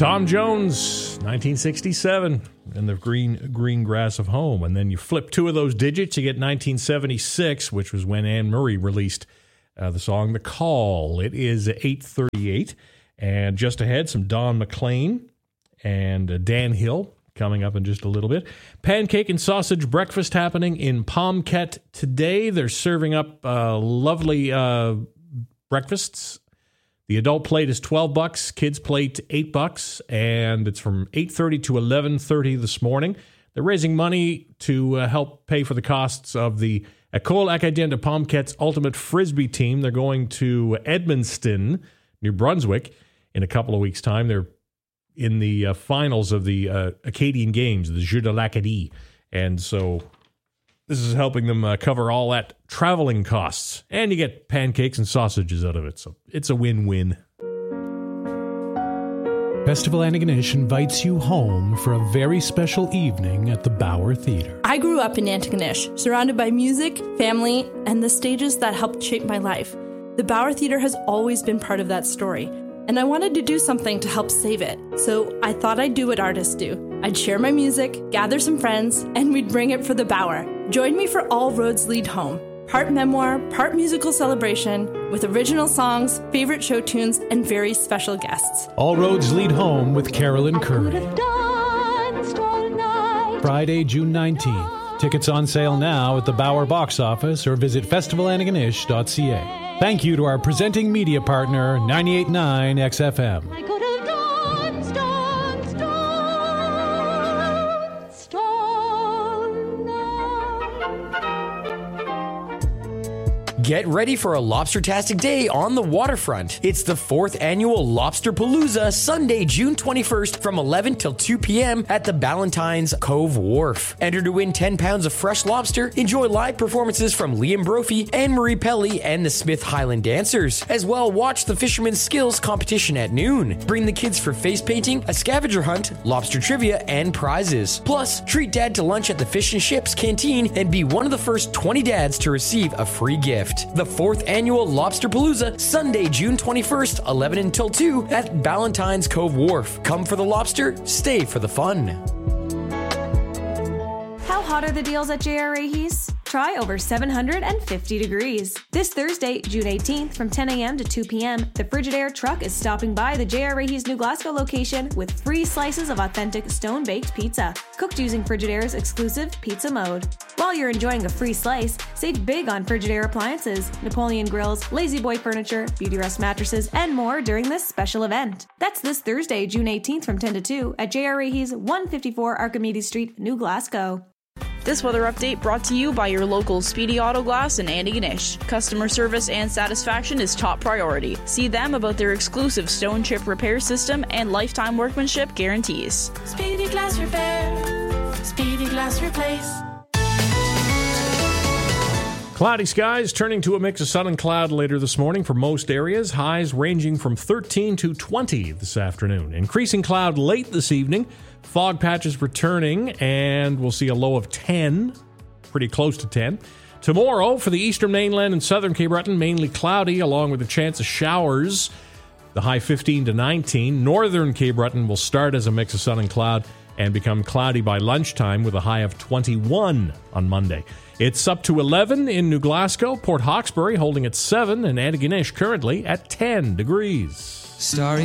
Tom Jones, 1967, and the green grass of home. And then you flip two of those digits, you get 1976, which was when Anne Murray released the song The Call. It is 8:38, and just ahead, some Don McLean and Dan Hill coming up in just a little bit. Pancake and sausage breakfast happening in Palmquet today. They're serving up lovely breakfasts. The adult plate is $12, kids plate $8, and it's from 8:30 to 11:30 this morning. They're raising money to help pay for the costs of the École Acadienne de Palmquet's Ultimate Frisbee team. They're going to Edmundston, New Brunswick, in a couple of weeks' time. They're in the finals of the Acadian Games, the Jeux de l'Acadie, and so this is helping them cover all that traveling costs. And you get pancakes and sausages out of it. So it's a win-win. Festival Antigonish invites you home for a very special evening at the Bauer Theatre. I grew up in Antigonish, surrounded by music, family, and the stages that helped shape my life. The Bauer Theatre has always been part of that story, and I wanted to do something to help save it. So I thought I'd do what artists do. I'd share my music, gather some friends, and we'd bring it for the Bauer. Join me for All Roads Lead Home. Part memoir, part musical celebration, with original songs, favorite show tunes, and very special guests. All Roads Lead Home with Carolyn Curry. Friday, June 19th. Tickets on sale now at the Bauer box office or visit festivalantigonish.ca. Thank you to our presenting media partner, 98.9 XFM. I could have danced, danced, danced all night. Get ready for a lobster-tastic day on the waterfront. It's the 4th annual Lobster Palooza, Sunday, June 21st from 11 till 2 p.m. at the Ballantyne's Cove Wharf. Enter to win 10 pounds of fresh lobster, enjoy live performances from Liam Brophy, Anne-Marie Pelly, and the Smith Highland Dancers. As well, watch the Fisherman's Skills competition at noon. Bring the kids for face painting, a scavenger hunt, lobster trivia, and prizes. Plus, treat Dad to lunch at the Fish and Chips Canteen and be one of the first 20 dads to receive a free gift. The 4th annual Lobster Palooza, Sunday, June 21st, 11 until 2 at Ballantyne's Cove Wharf. Come for the lobster, stay for the fun. How hot are the deals at J.R. Ahey's? Try over 750 degrees. This Thursday, June 18th, from 10 a.m. to 2 p.m., the Frigidaire truck is stopping by the J.R. Ahey's New Glasgow location with free slices of authentic stone-baked pizza, cooked using Frigidaire's exclusive pizza mode. While you're enjoying a free slice, save big on Frigidaire appliances, Napoleon grills, Lazy Boy furniture, Beauty Rest mattresses, and more during this special event. That's this Thursday, June 18th, from 10 to 2 at J.R. Ahey's 154 Archimedes Street, New Glasgow. This weather update brought to you by your local Speedy Auto Glass in Antigonish. Customer service and satisfaction is top priority. See them about their exclusive stone chip repair system and lifetime workmanship guarantees. Speedy Glass Repair. Speedy Glass Replace. Cloudy skies turning to a mix of sun and cloud later this morning for most areas. Highs ranging from 13 to 20 this afternoon. Increasing cloud late this evening. Fog patches returning, and we'll see a low of 10, pretty close to 10. Tomorrow, for the eastern mainland and southern Cape Breton, mainly cloudy, along with a chance of showers. The high 15 to 19. Northern Cape Breton will start as a mix of sun and cloud and become cloudy by lunchtime with a high of 21 on Monday. It's up to 11 in New Glasgow, Port Hawkesbury holding at 7, and Antigonish currently at 10 degrees. Starry